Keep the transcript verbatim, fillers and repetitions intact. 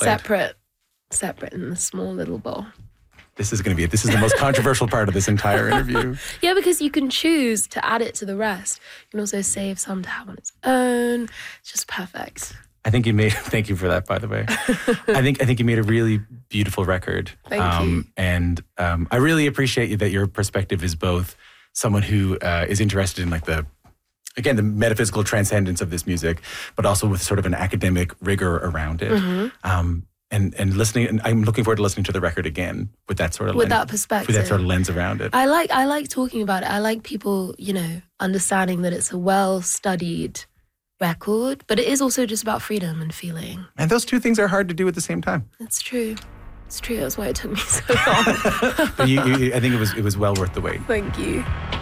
played? Separate. Separate in a small little bowl. This is going to be it. This is the most controversial part of this entire interview. Yeah, because you can choose to add it to the rest. You can also save some to have on its own. It's just perfect. I think you made, thank you for that, by the way. I think I think you made a really beautiful record. Thank um, you. And um, I really appreciate you that your perspective is both someone who uh, is interested in like the, again, the metaphysical transcendence of this music, but also with sort of an academic rigor around it. Mm-hmm. Um, and, and listening, and I'm looking forward to listening to the record again with that sort of With lens, that perspective. with that sort of lens around it. I like I like talking about it. I like people, you know, understanding that it's a well-studied record, but it is also just about freedom and feeling. And those two things are hard to do at the same time. It's true. It's true. That's why it took me so long. But you, you, I think it was it was well worth the wait. Thank you.